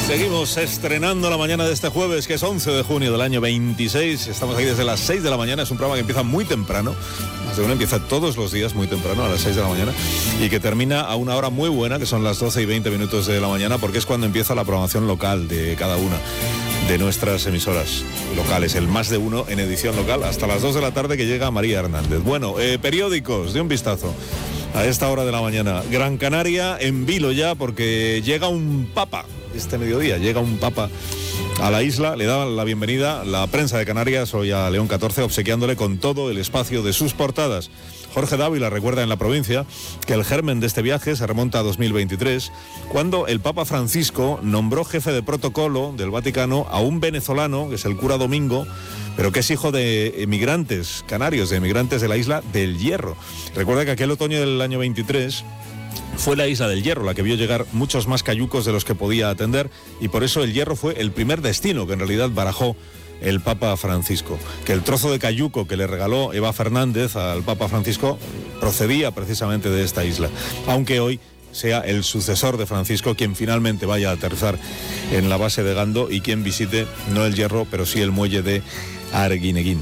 Seguimos estrenando la mañana de este jueves, que es 11 de junio del año 26. Estamos aquí desde las 6 de la mañana. Es un programa que empieza muy temprano. Más de uno empieza todos los días muy temprano, a las 6 de la mañana. Y que termina a una hora muy buena, que son las 12 y 20 minutos de la mañana, porque es cuando empieza la programación local de cada una de nuestras emisoras locales. El Más de Uno en edición local, hasta las 2 de la tarde, que llega María Hernández. Bueno, periódicos, de un vistazo a esta hora de la mañana. Gran Canaria en vilo ya, porque llega un papa. Este mediodía llega un papa a la isla, le da la bienvenida la prensa de Canarias hoy a León XIV, obsequiándole con todo el espacio de sus portadas. Jorge Dávila recuerda en La Provincia que el germen de este viaje se remonta a 2023, cuando el Papa Francisco nombró jefe de protocolo del Vaticano a un venezolano, que es el cura Domingo, pero que es hijo de emigrantes canarios, de emigrantes de la isla del Hierro. Recuerda que aquel otoño del año 23... fue la isla del Hierro la que vio llegar muchos más cayucos de los que podía atender, y por eso el Hierro fue el primer destino que en realidad barajó el Papa Francisco. Que el trozo de cayuco que le regaló Eva Fernández al Papa Francisco procedía precisamente de esta isla, aunque hoy sea el sucesor de Francisco quien finalmente vaya a aterrizar en la base de Gando y quien visite no el Hierro, pero sí el muelle de Arguineguín.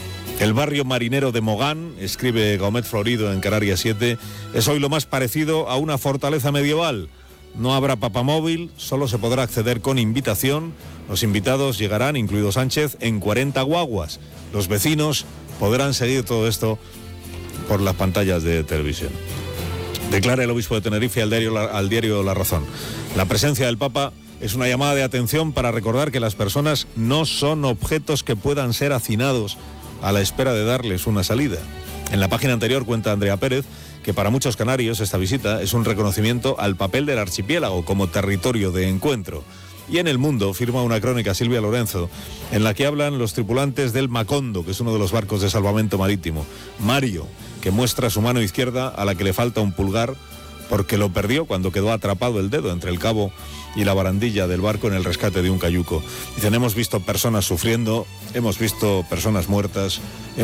El barrio marinero de Mogán, escribe Gómez Florido en Canarias 7, es hoy lo más parecido a una fortaleza medieval. No habrá papamóvil, solo se podrá acceder con invitación. Los invitados llegarán, incluido Sánchez, en 40 guaguas. Los vecinos podrán seguir todo esto por las pantallas de televisión. Declara el obispo de Tenerife al diario La Razón: la presencia del Papa es una llamada de atención para recordar que las personas no son objetos que puedan ser hacinados a la espera de darles una salida. En la página anterior cuenta Andrea Pérez que para muchos canarios esta visita es un reconocimiento al papel del archipiélago como territorio de encuentro. Y en El Mundo firma una crónica Silvia Lorenzo en la que hablan los tripulantes del Macondo, que es uno de los barcos de salvamento marítimo. Mario, que muestra su mano izquierda a la que le falta un pulgar porque lo perdió cuando quedó atrapado el dedo entre el cabo y la barandilla del barco en el rescate de un cayuco. Dicen: hemos visto personas sufriendo, hemos visto personas muertas,